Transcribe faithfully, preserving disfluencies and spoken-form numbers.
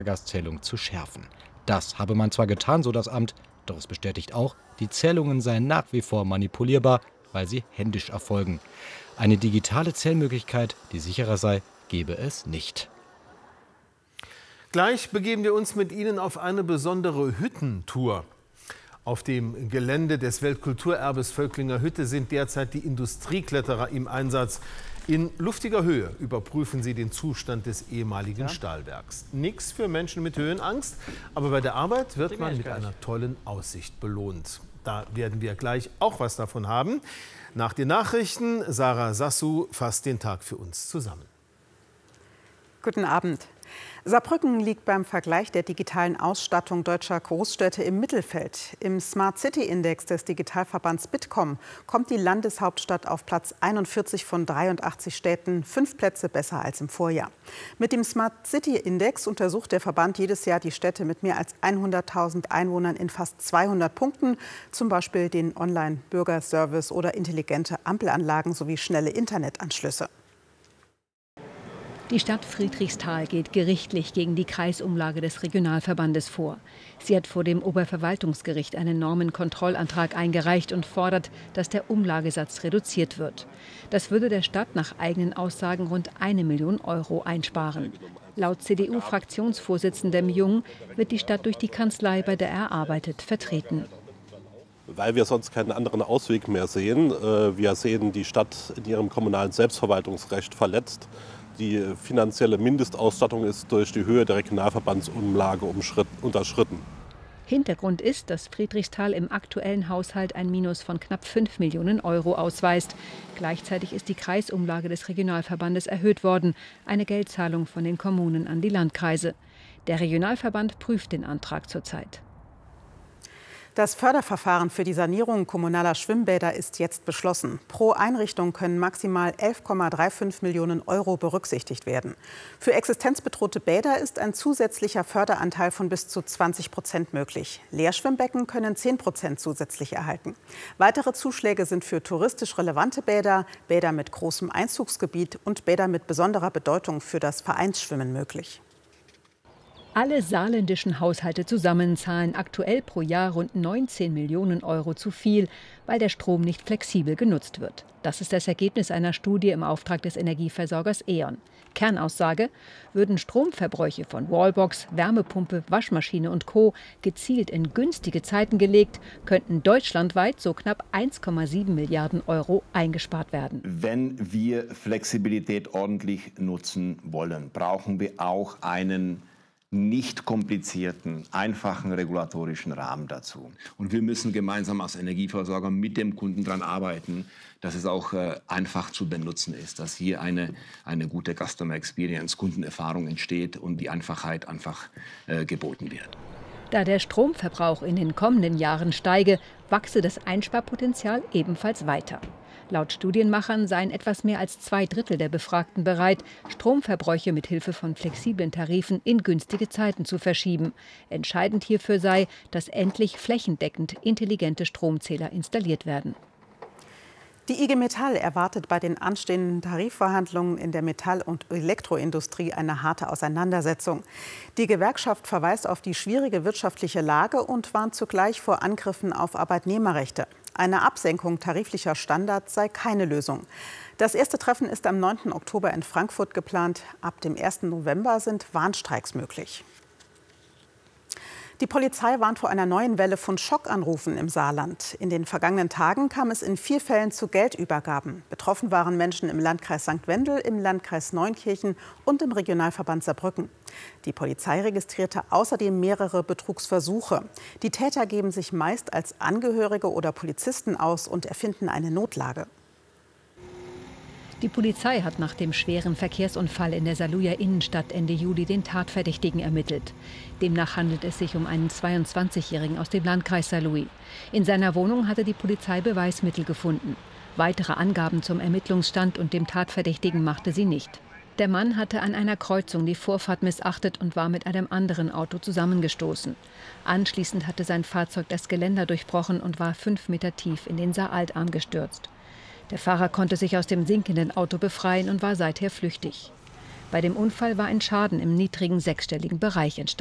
Gastzählung zu schärfen. Das habe man zwar getan, so das Amt, doch es bestätigt auch, die Zählungen seien nach wie vor manipulierbar, weil sie händisch erfolgen. Eine digitale Zählmöglichkeit, die sicherer sei, gebe es nicht. Gleich begeben wir uns mit Ihnen auf eine besondere Hüttentour. Auf dem Gelände des Weltkulturerbes Völklinger Hütte sind derzeit die Industriekletterer im Einsatz. In luftiger Höhe überprüfen sie den Zustand des ehemaligen Stahlwerks. Nix für Menschen mit Höhenangst, aber bei der Arbeit wird man mit einer tollen Aussicht belohnt. Da werden wir gleich auch was davon haben. Nach den Nachrichten, Sarah Sassu fasst den Tag für uns zusammen. Guten Abend. Saarbrücken liegt beim Vergleich der digitalen Ausstattung deutscher Großstädte im Mittelfeld. Im Smart City Index des Digitalverbands Bitkom kommt die Landeshauptstadt auf Platz einundvierzig von dreiundachtzig Städten, fünf Plätze besser als im Vorjahr. Mit dem Smart City Index untersucht der Verband jedes Jahr die Städte mit mehr als hunderttausend Einwohnern in fast zweihundert Punkten, zum Beispiel den Online-Bürgerservice oder intelligente Ampelanlagen sowie schnelle Internetanschlüsse. Die Stadt Friedrichsthal geht gerichtlich gegen die Kreisumlage des Regionalverbandes vor. Sie hat vor dem Oberverwaltungsgericht einen Normenkontrollantrag eingereicht und fordert, dass der Umlagesatz reduziert wird. Das würde der Stadt nach eigenen Aussagen rund eine Million Euro einsparen. Laut C D U-Fraktionsvorsitzendem Jung wird die Stadt durch die Kanzlei, bei der er arbeitet, vertreten. Weil wir sonst keinen anderen Ausweg mehr sehen. Wir sehen die Stadt in ihrem kommunalen Selbstverwaltungsrecht verletzt. Die finanzielle Mindestausstattung ist durch die Höhe der Regionalverbandsumlage unterschritten. Hintergrund ist, dass Friedrichsthal im aktuellen Haushalt ein Minus von knapp fünf Millionen Euro ausweist. Gleichzeitig ist die Kreisumlage des Regionalverbandes erhöht worden, eine Geldzahlung von den Kommunen an die Landkreise. Der Regionalverband prüft den Antrag zurzeit. Das Förderverfahren für die Sanierung kommunaler Schwimmbäder ist jetzt beschlossen. Pro Einrichtung können maximal elf Komma fünfunddreißig Millionen Euro berücksichtigt werden. Für existenzbedrohte Bäder ist ein zusätzlicher Förderanteil von bis zu zwanzig Prozent möglich. Leerschwimmbecken können zehn Prozent zusätzlich erhalten. Weitere Zuschläge sind für touristisch relevante Bäder, Bäder mit großem Einzugsgebiet und Bäder mit besonderer Bedeutung für das Vereinsschwimmen möglich. Alle saarländischen Haushalte zusammen zahlen aktuell pro Jahr rund neunzehn Millionen Euro zu viel, weil der Strom nicht flexibel genutzt wird. Das ist das Ergebnis einer Studie im Auftrag des Energieversorgers E.ON. Kernaussage: Würden Stromverbräuche von Wallbox, Wärmepumpe, Waschmaschine und Co. gezielt in günstige Zeiten gelegt, könnten deutschlandweit so knapp eins Komma sieben Milliarden Euro eingespart werden. Wenn wir Flexibilität ordentlich nutzen wollen, brauchen wir auch einen nicht komplizierten, einfachen regulatorischen Rahmen dazu. Und wir müssen gemeinsam als Energieversorger mit dem Kunden daran arbeiten, dass es auch äh, einfach zu benutzen ist, dass hier eine, eine gute Customer Experience, Kundenerfahrung entsteht und die Einfachheit einfach äh, geboten wird. Da der Stromverbrauch in den kommenden Jahren steige, wachse das Einsparpotenzial ebenfalls weiter. Laut Studienmachern seien etwas mehr als zwei Drittel der Befragten bereit, Stromverbräuche mit Hilfe von flexiblen Tarifen in günstige Zeiten zu verschieben. Entscheidend hierfür sei, dass endlich flächendeckend intelligente Stromzähler installiert werden. Die I G Metall erwartet bei den anstehenden Tarifverhandlungen in der Metall- und Elektroindustrie eine harte Auseinandersetzung. Die Gewerkschaft verweist auf die schwierige wirtschaftliche Lage und warnt zugleich vor Angriffen auf Arbeitnehmerrechte. Eine Absenkung tariflicher Standards sei keine Lösung. Das erste Treffen ist am neunten Oktober in Frankfurt geplant. Ab dem ersten November sind Warnstreiks möglich. Die Polizei warnt vor einer neuen Welle von Schockanrufen im Saarland. In den vergangenen Tagen kam es in vier Fällen zu Geldübergaben. Betroffen waren Menschen im Landkreis Sankt Wendel, im Landkreis Neunkirchen und im Regionalverband Saarbrücken. Die Polizei registrierte außerdem mehrere Betrugsversuche. Die Täter geben sich meist als Angehörige oder Polizisten aus und erfinden eine Notlage. Die Polizei hat nach dem schweren Verkehrsunfall in der Saarlouer Innenstadt Ende Juli den Tatverdächtigen ermittelt. Demnach handelt es sich um einen zweiundzwanzigjährigen aus dem Landkreis Saarlouis. In seiner Wohnung hatte die Polizei Beweismittel gefunden. Weitere Angaben zum Ermittlungsstand und dem Tatverdächtigen machte sie nicht. Der Mann hatte an einer Kreuzung die Vorfahrt missachtet und war mit einem anderen Auto zusammengestoßen. Anschließend hatte sein Fahrzeug das Geländer durchbrochen und war fünf Meter tief in den Saaraltarm gestürzt. Der Fahrer konnte sich aus dem sinkenden Auto befreien und war seither flüchtig. Bei dem Unfall war ein Schaden im niedrigen sechsstelligen Bereich entstanden.